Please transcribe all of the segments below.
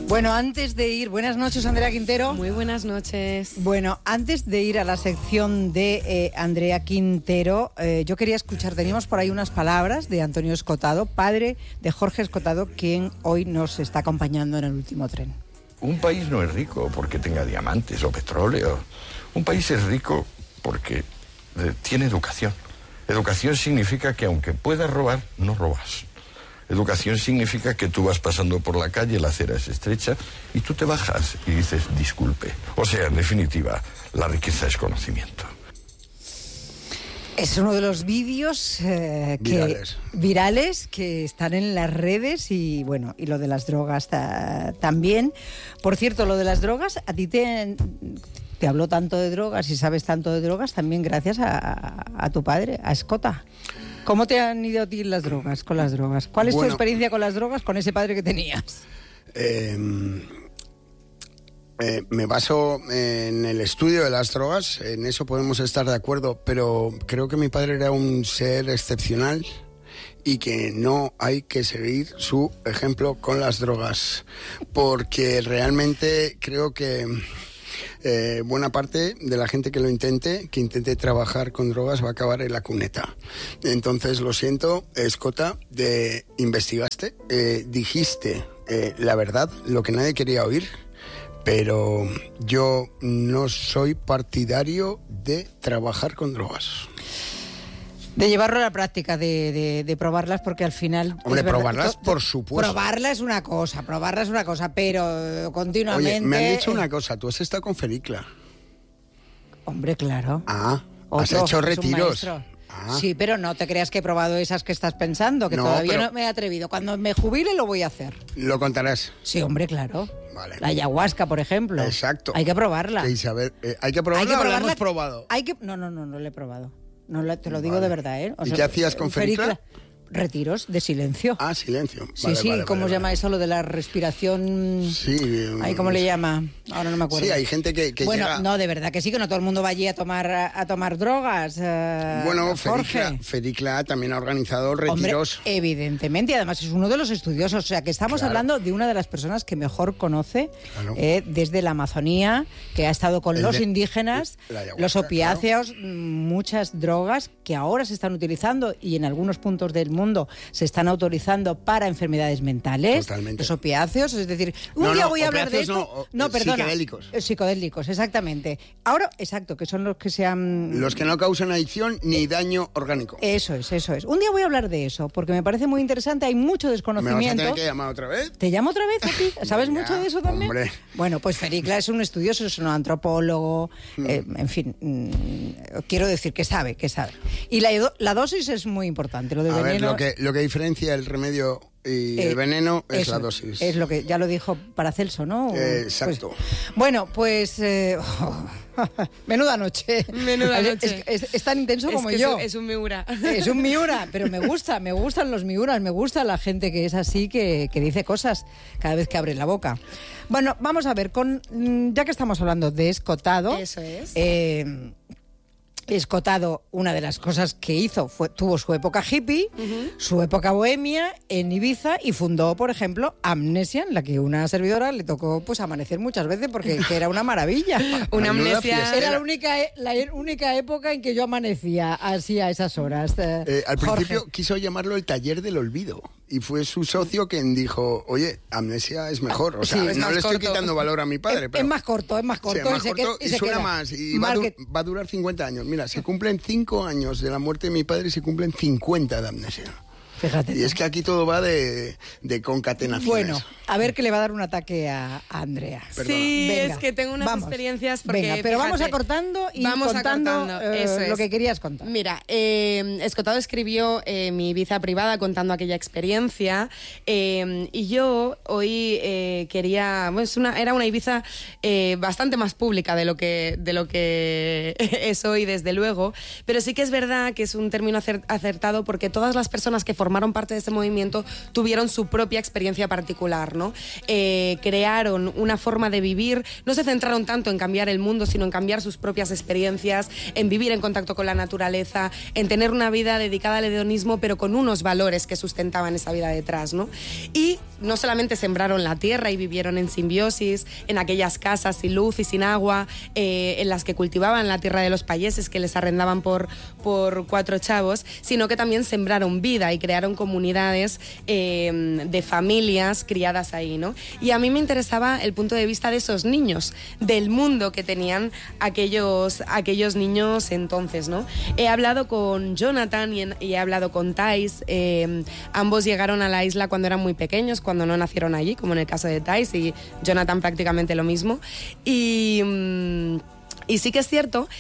Bueno, antes de ir... Buenas noches, Andrea Quintero. Muy buenas noches. Bueno, antes de ir a la sección de Andrea Quintero, yo quería escuchar, teníamos por ahí unas palabras de Antonio Escotado, padre de Jorge Escotado, quien hoy nos está acompañando en el último tren. Un país no es rico porque tenga diamantes o petróleo. Un país es rico porque tiene educación. Educación significa que aunque puedas robar, no robas. Educación significa que tú vas pasando por la calle, la acera es estrecha, y tú te bajas y dices, disculpe. O sea, en definitiva, la riqueza es conocimiento. Es uno de los vídeos virales que están en las redes y bueno, y lo de las drogas también. Por cierto, lo de las drogas, a ti te habló tanto de drogas y sabes tanto de drogas también gracias a tu padre, a Escota. ¿Cómo te han ido a ti las drogas, con las drogas? ¿Cuál es tu experiencia con las drogas con ese padre que tenías? Me baso en el estudio de las drogas, en eso podemos estar de acuerdo, pero creo que mi padre era un ser excepcional y que no hay que seguir su ejemplo con las drogas, porque realmente creo que buena parte de la gente que intente trabajar con drogas va a acabar en la cuneta. Entonces, lo siento, Escota, investigaste, dijiste la verdad, lo que nadie quería oír, pero yo no soy partidario de trabajar con drogas. De llevarlo a la práctica, de probarlas, porque al final... Hombre, probarlas, por supuesto. Probarla es una cosa, pero continuamente... Oye, me han dicho una cosa, tú has estado con Fericla. Hombre, claro. Ah, has hecho retiros. Sí, pero no te creas que he probado esas que estás pensando, que no, todavía no me he atrevido. Cuando me jubile lo voy a hacer. ¿Lo contarás? Sí, hombre, claro. Vale. La ayahuasca, por ejemplo. Exacto. Hay que probarla. Isabel, ¿hay que probarla o la hemos probado? No la he probado. Te lo digo de verdad, ¿eh? ¿Y qué hacías con Fericla? Retiros de silencio. Ah, silencio. Vale, ¿cómo se llama eso? Lo de la respiración... Sí. ¿Cómo le llama? Ahora no me acuerdo. Sí, hay gente que bueno, llega... no, de verdad que sí, que no todo el mundo va allí a tomar drogas. Bueno, Fericla también ha organizado retiros. Hombre, evidentemente, y además es uno de los estudiosos. O sea, que estamos hablando de una de las personas que mejor conoce desde la Amazonía, que ha estado con los indígenas, los opiáceos, muchas drogas que ahora se están utilizando y en algunos puntos del mundo se están autorizando para enfermedades mentales. Totalmente. Los opiáceos, es decir, un día voy a hablar de esto. Perdona. Psicodélicos, exactamente. Ahora, exacto, que son los que los que no causan adicción ni daño orgánico. Eso es. Un día voy a hablar de eso, porque me parece muy interesante, hay mucho desconocimiento. ¿Me vas a tener que llamar otra vez? ¿Te llamo otra vez a ti? ¿Sabes mucho de eso también? Hombre. Bueno, pues Fericla es un estudioso, es un antropólogo, en fin, quiero decir que sabe. Y la dosis es muy importante, lo del veneno... Lo que diferencia el remedio y el veneno es la dosis. Es lo que ya lo dijo Paracelso, ¿no? Exacto. Pues, menuda noche. Es tan intenso como yo. Es un miura. Es un miura, pero me gustan los miuras, me gusta la gente que es así, que dice cosas cada vez que abre la boca. Bueno, vamos a ver, ya que estamos hablando de Escotado... Eso es. Escotado, una de las cosas que hizo tuvo su época hippie, su época bohemia en Ibiza y fundó, por ejemplo, Amnesia, en la que una servidora le tocó pues amanecer muchas veces porque que era una maravilla. Una amnesia. Era la única época en que yo amanecía así a esas horas. Al principio quiso llamarlo el taller del olvido y fue su socio quien dijo, oye, Amnesia es mejor. O sea, no le estoy quitando valor a mi padre. Pero es más corto. Sí, es más corto y suena más y va a durar 50 años. Mira, se cumplen 5 años de la muerte de mi padre y se cumplen 50 de Amnesia. Fíjate. Y es que aquí todo va de concatenaciones. Bueno, a ver que le va a dar un ataque a Andrea. Perdona. Sí, venga, es que tengo unas experiencias porque... Venga, pero fíjate, vamos acortando y contando lo que querías contar. Mira, Escotado escribió mi Ibiza privada contando aquella experiencia y yo hoy quería... Pues era una Ibiza bastante más pública de lo que es hoy, desde luego, pero sí que es verdad que es un término acertado porque todas las personas que forman formaron parte de ese movimiento tuvieron su propia experiencia particular, ¿no? Crearon una forma de vivir, no se centraron tanto en cambiar el mundo, sino en cambiar sus propias experiencias, en vivir en contacto con la naturaleza, en tener una vida dedicada al hedonismo, pero con unos valores que sustentaban esa vida detrás, ¿no? Y no solamente sembraron la tierra y vivieron en simbiosis, en aquellas casas sin luz y sin agua, en las que cultivaban la tierra de los payeses que les arrendaban por 4 chavos, sino que también sembraron vida y crearon comunidades de familias criadas ahí, ¿no? Y a mí me interesaba el punto de vista de esos niños, del mundo que tenían aquellos niños entonces, ¿no? He hablado con Jonathan y he hablado con Thais. Ambos llegaron a la isla cuando eran muy pequeños, cuando no nacieron allí, como en el caso de Thais, y Jonathan prácticamente lo mismo. Y sí que es cierto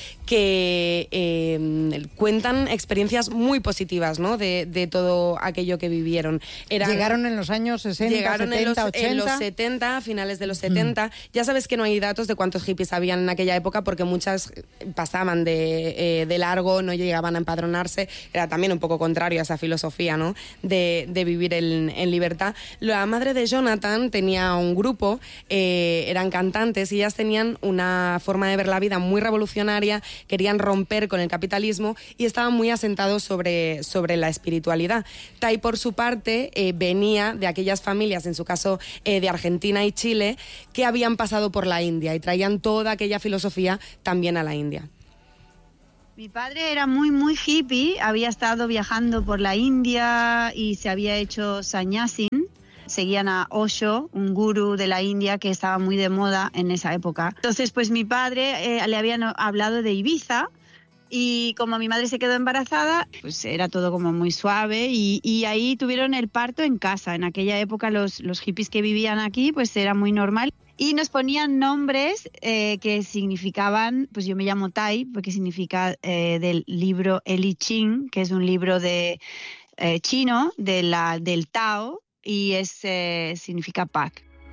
que cuentan experiencias muy positivas, ¿no? de todo aquello que vivieron. Llegaron en los años 60, llegaron 70, 80. En los 70, finales de los 70. Ya sabes que no hay datos de cuántos hippies habían en aquella época porque muchas pasaban de largo, no llegaban a empadronarse. Era también un poco contrario a esa filosofía, ¿no? de vivir en libertad. La madre de Jonathan tenía un grupo, eran cantantes y ellas tenían una forma de ver la vida muy revolucionaria, querían romper con el capitalismo y estaban muy asentados sobre la espiritualidad. Tai, por su parte, venía de aquellas familias, en su caso de Argentina y Chile, que habían pasado por la India y traían toda aquella filosofía también a la India. Mi padre era muy, muy hippie, había estado viajando por la India y se había hecho sannyasin. Seguían a Osho, un gurú de la India que estaba muy de moda en esa época. Entonces, pues mi padre le habían hablado de Ibiza y como mi madre se quedó embarazada, pues era todo como muy suave y ahí tuvieron el parto en casa. En aquella época los hippies que vivían aquí, pues era muy normal. Y nos ponían nombres que significaban, pues yo me llamo Tai, porque significa del libro El I Ching, que es un libro de chino del Tao, y significa paz.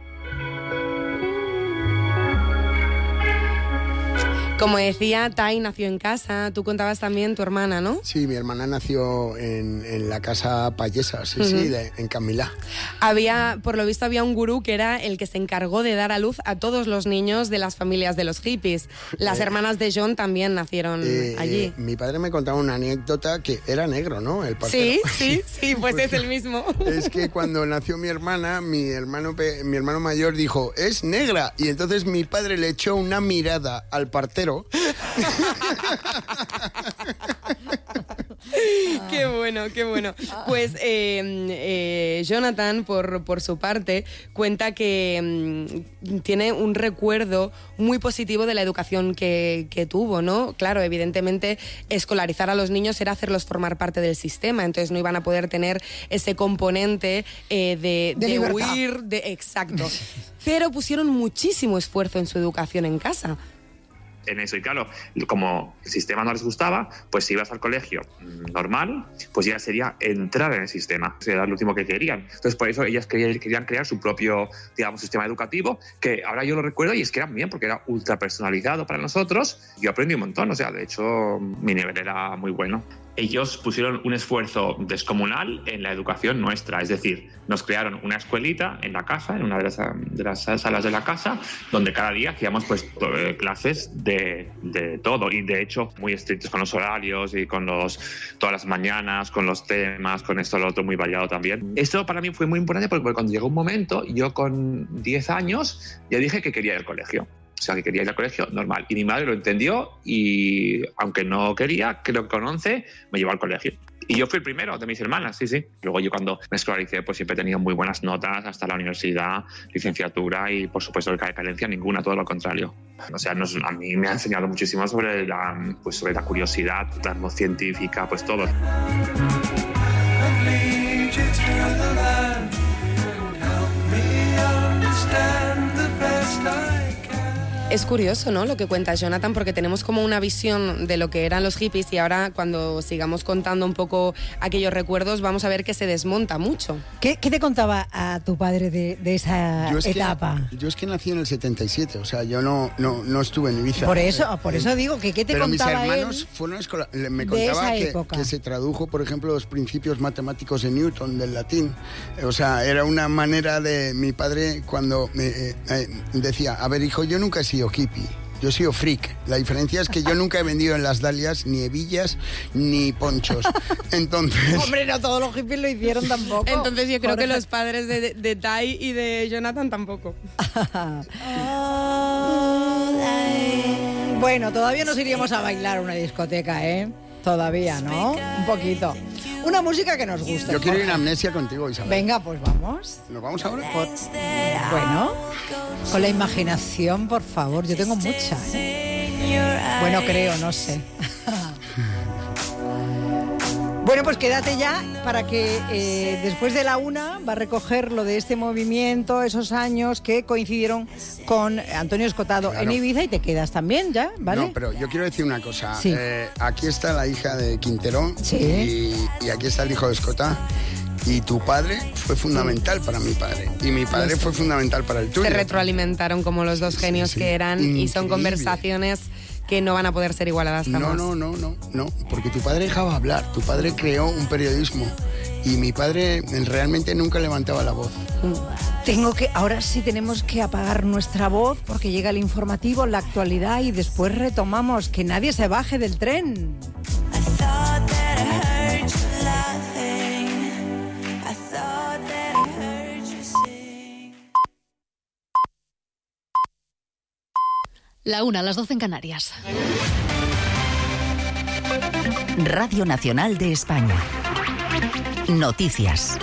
Como decía, Tai nació en casa. Tú contabas también tu hermana, ¿no? Sí, mi hermana nació en la casa payesa, sí, en Camilá. Por lo visto, había un gurú que era el que se encargó de dar a luz a todos los niños de las familias de los hippies. Las hermanas de John también nacieron allí. Mi padre me contaba una anécdota que era negro, ¿no? El partero. Sí, pues es el mismo. Es que cuando nació mi hermana, mi hermano mayor dijo, es negra. Y entonces mi padre le echó una mirada al partero. Qué bueno. Pues Jonathan, por su parte, cuenta que tiene un recuerdo muy positivo de la educación que tuvo, ¿no? Claro, evidentemente, escolarizar a los niños era hacerlos formar parte del sistema, entonces no iban a poder tener ese componente de huir. Exacto. Pero pusieron muchísimo esfuerzo en su educación en casa. En eso, y claro, como el sistema no les gustaba, pues si ibas al colegio normal, pues ya sería entrar en el sistema, era lo último que querían. Entonces por eso ellas querían crear su propio, digamos, sistema educativo, que ahora yo lo recuerdo y es que era bien, porque era ultra personalizado para nosotros. Yo aprendí un montón, o sea, de hecho mi nivel era muy bueno. Ellos pusieron un esfuerzo descomunal en la educación nuestra, es decir, nos crearon una escuelita en la casa, en una de las salas de la casa, donde cada día hacíamos pues clases de todo, y de hecho muy estrictos con los horarios y con todas las mañanas, con los temas, con esto, lo otro, muy variado también. Esto para mí fue muy importante porque cuando llegó un momento, yo con 10 años ya dije que quería ir al colegio. O sea, que quería ir al colegio normal. Y mi madre lo entendió y, aunque no quería, creo que con 11 me llevó al colegio. Y yo fui el primero de mis hermanas, sí. Luego yo cuando me escolaricé, pues siempre he tenido muy buenas notas hasta la universidad, licenciatura y, por supuesto, de carencia ninguna, todo lo contrario. O sea, a mí me ha enseñado muchísimo sobre la curiosidad, la voz científica, pues todo. Es curioso, ¿no?, lo que cuenta Jonathan, porque tenemos como una visión de lo que eran los hippies y ahora cuando sigamos contando un poco aquellos recuerdos vamos a ver que se desmonta mucho. ¿Qué te contaba a tu padre de esa etapa? Yo es que nací en el 77, o sea, yo no estuve en Ibiza. Por eso digo, que ¿qué te contaba él? Pero mis hermanos fueron a escuela, me contaba que se tradujo, por ejemplo, los principios matemáticos de Newton del latín. O sea, era una manera de... Mi padre cuando decía, a ver, hijo, yo nunca he sido hippie, yo he sido freak. La diferencia es que yo nunca he vendido en las Dalias ni hebillas ni ponchos. Entonces... Hombre, no todos los hippies lo hicieron tampoco. Entonces yo creo que los padres de Tai y de Jonathan tampoco. Bueno, todavía nos iríamos a bailar a una discoteca, ¿eh? Todavía, ¿no? Un poquito. Una música que nos gusta. Yo quiero ir a Amnesia contigo, Isabel. Venga, pues vamos. ¿Nos vamos ahora? Bueno, con la imaginación, por favor. Yo tengo mucha, ¿eh? Bueno, creo, no sé. Bueno, pues quédate ya para que después de la 1 va a recoger lo de este movimiento, esos años que coincidieron con Antonio Escotado en Ibiza, y te quedas también ya, ¿vale? No, pero yo quiero decir una cosa. Sí. Aquí está la hija de Quintero, sí, y aquí está el hijo de Escotá. Y tu padre fue fundamental para mi padre. Y mi padre fue fundamental para el tuyo. Se retroalimentaron como los dos genios que eran. Increíble. Y son conversaciones que no van a poder ser igualadas jamás. No, porque tu padre dejaba hablar, tu padre creó un periodismo y mi padre realmente nunca levantaba la voz. Ahora sí tenemos que apagar nuestra voz porque llega el informativo, la actualidad y después retomamos. Que nadie se baje del tren. La 1, las 12 en Canarias. Radio Nacional de España. Noticias.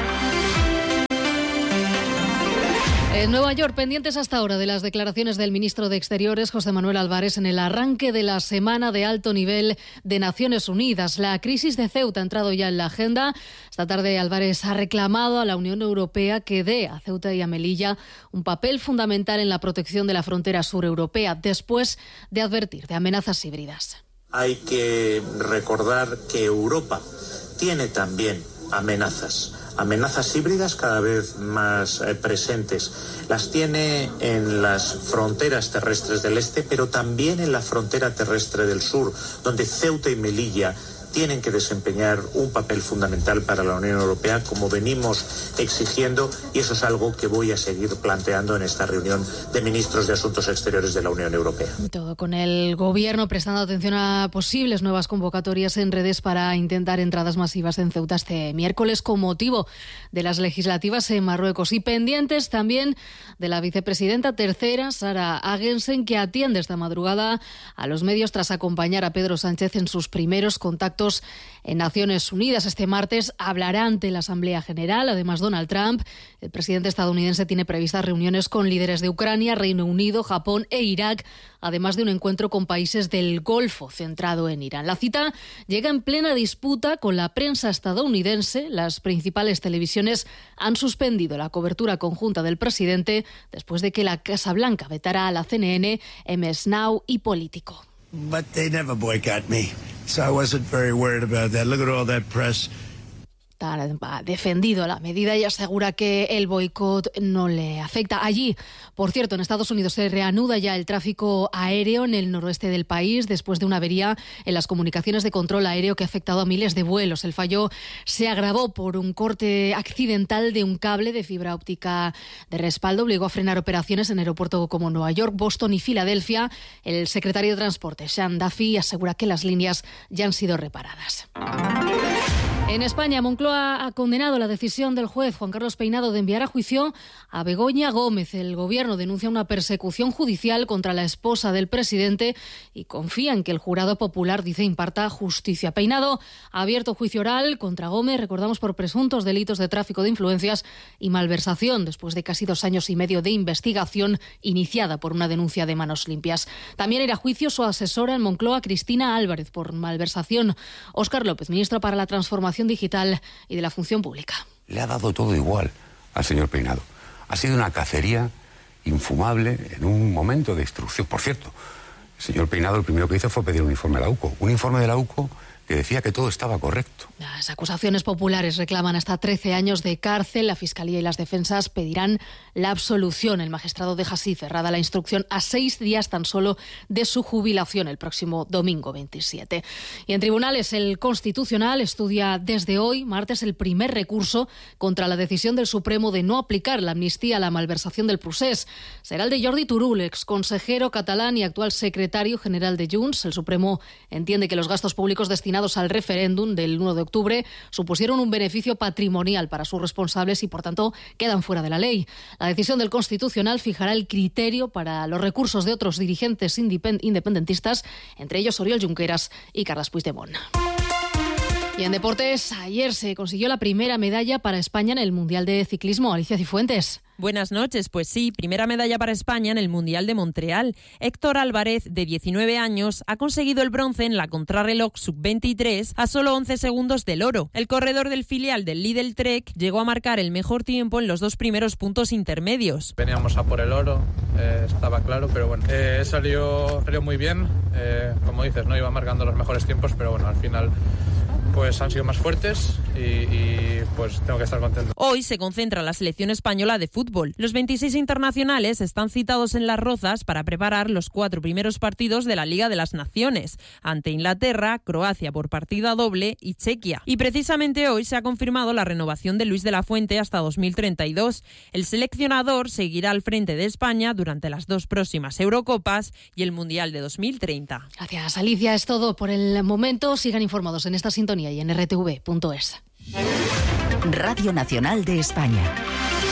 En Nueva York, pendientes hasta ahora de las declaraciones del ministro de Exteriores, José Manuel Álvarez, en el arranque de la semana de alto nivel de Naciones Unidas. La crisis de Ceuta ha entrado ya en la agenda. Esta tarde Álvarez ha reclamado a la Unión Europea que dé a Ceuta y a Melilla un papel fundamental en la protección de la frontera sureuropea, después de advertir de amenazas híbridas. Hay que recordar que Europa tiene también amenazas híbridas cada vez más presentes. Las tiene en las fronteras terrestres del este, pero también en la frontera terrestre del sur, donde Ceuta y Melilla tienen que desempeñar un papel fundamental para la Unión Europea, como venimos exigiendo, y eso es algo que voy a seguir planteando en esta reunión de ministros de Asuntos Exteriores de la Unión Europea. Todo con el Gobierno prestando atención a posibles nuevas convocatorias en redes para intentar entradas masivas en Ceuta este miércoles con motivo de las legislativas en Marruecos, y pendientes también de la vicepresidenta tercera, Sara Agensen, que atiende esta madrugada a los medios tras acompañar a Pedro Sánchez en sus primeros contactos en Naciones Unidas. Este martes hablará ante la Asamblea General. Además, Donald Trump, el presidente estadounidense, tiene previstas reuniones con líderes de Ucrania, Reino Unido, Japón e Irak, además de un encuentro con países del Golfo centrado en Irán. La cita llega en plena disputa con la prensa estadounidense. Las principales televisiones han suspendido la cobertura conjunta del presidente después de que la Casa Blanca vetara a la CNN, MS Now y Político. But they never boycott me, so I wasn't very worried about that. Look at all that press. Ha defendido la medida y asegura que el boicot no le afecta. Allí, por cierto, en Estados Unidos se reanuda ya el tráfico aéreo en el noroeste del país después de una avería en las comunicaciones de control aéreo que ha afectado a miles de vuelos. El fallo se agravó por un corte accidental de un cable de fibra óptica de respaldo. Obligó a frenar operaciones en aeropuertos como Nueva York, Boston y Filadelfia. El secretario de Transporte, Sean Duffy, asegura que las líneas ya han sido reparadas. En España, Moncloa ha condenado la decisión del juez Juan Carlos Peinado de enviar a juicio a Begoña Gómez. El Gobierno denuncia una persecución judicial contra la esposa del presidente y confía en que el jurado popular, dice, imparta justicia. Peinado ha abierto juicio oral contra Gómez, recordamos, por presuntos delitos de tráfico de influencias y malversación, después de casi 2 años y medio de investigación iniciada por una denuncia de manos limpias. También irá a juicio su asesora en Moncloa, Cristina Álvarez, por malversación. Óscar López, ministro para la Transformación Digital y de la Función Pública. Le ha dado todo igual al señor Peinado. Ha sido una cacería infumable en un momento de instrucción. Por cierto, el señor Peinado lo primero que hizo fue pedir un informe a la UCO. Un informe de la UCO que decía que todo estaba correcto. Las acusaciones populares reclaman hasta 13 años de cárcel. La Fiscalía y las defensas pedirán la absolución. El magistrado deja así cerrada la instrucción a 6 días tan solo de su jubilación el próximo domingo 27. Y en tribunales, el Constitucional estudia desde hoy, martes, el primer recurso contra la decisión del Supremo de no aplicar la amnistía a la malversación del procés. Será el de Jordi Turull, exconsejero catalán y actual secretario general de Junts. El Supremo entiende que los gastos públicos destinados al referéndum del 1 de octubre supusieron un beneficio patrimonial para sus responsables y, por tanto, quedan fuera de la ley. La decisión del Constitucional fijará el criterio para los recursos de otros dirigentes independentistas, entre ellos Oriol Junqueras y Carles Puigdemont. Y en deportes, ayer se consiguió la primera medalla para España en el Mundial de Ciclismo. Alicia Cifuentes. Buenas noches, pues sí, primera medalla para España en el Mundial de Montreal. Héctor Álvarez, de 19 años, ha conseguido el bronce en la contrarreloj sub-23 a solo 11 segundos del oro. El corredor del filial del Lidl Trek llegó a marcar el mejor tiempo en los 2 primeros puntos intermedios. Veníamos a por el oro, estaba claro, pero bueno, salió muy bien. Como dices, no iba marcando los mejores tiempos, pero bueno, al final pues han sido más fuertes y pues tengo que estar contento. Hoy se concentra la selección española de fútbol. Los 26 internacionales están citados en Las Rozas para preparar los 4 primeros partidos de la Liga de las Naciones, ante Inglaterra, Croacia por partida doble y Chequia. Y precisamente hoy se ha confirmado la renovación de Luis de la Fuente hasta 2032. El seleccionador seguirá al frente de España durante las 2 próximas Eurocopas y el Mundial de 2030. Gracias, Alicia. Es todo por el momento. Sigan informados en esta sintonía y en rtv.es. Radio Nacional de España.